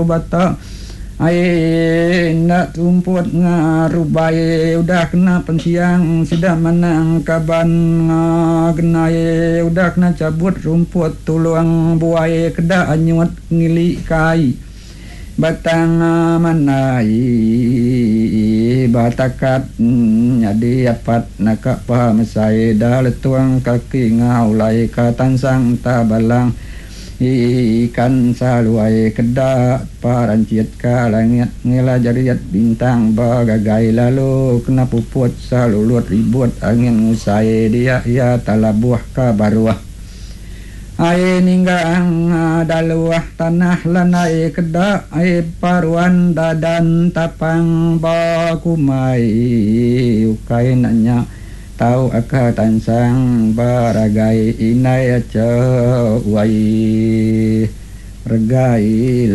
bata nak rumput ngarubai udah kena pensiang sudah menang kaban kena udah kena cabut rumput tuluang buai kedak anyut ngili kai batang manai batakat jadi apat nak paham saya dah letuang kaki ngaulai katansang tabalang ikan saluai kedak paranciat ka langit ngela jariat bintang bagagai lalu kena puput salulut ribut angin ngusai dia ya talabuah ka baruah ai ninggang daluah tanah lanai kedak ai paruan dadan tapang bakumai ukai nanya tahu aka tansang baragai inai aja wai regai